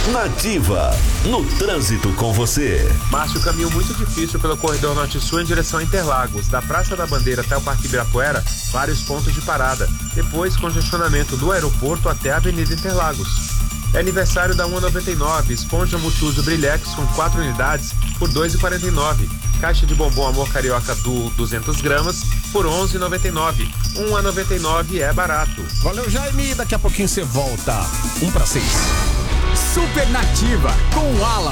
Nativa, no trânsito com você. Márcio, caminho muito difícil pelo corredor norte-sul em direção a Interlagos. Da Praça da Bandeira até o Parque Ibirapuera, vários pontos de parada. Depois, congestionamento do aeroporto até a Avenida Interlagos. É aniversário da 1,99, esponja multiuso Brilhex com 4 unidades por R$ 2,49. Caixa de bombom Amor Carioca do 200 gramas por R$ 11,99. R$ 1,99 é barato. Valeu, Jaime. Daqui a pouquinho você volta. 1 para 6. Super Nativa com o Alan.